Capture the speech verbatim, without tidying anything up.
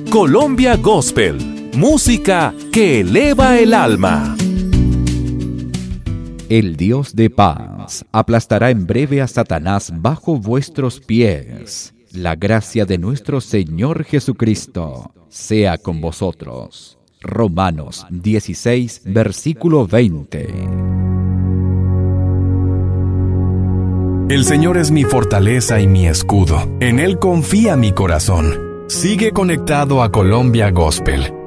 Colombia Gospel, música que eleva el alma. El Dios de paz aplastará en breve a Satanás bajo vuestros pies. La gracia de nuestro Señor Jesucristo sea con vosotros. Romanos dieciséis, versículo veinte. El Señor es mi fortaleza y mi escudo. En Él confía mi corazón. Sigue conectado a Colombia Gospel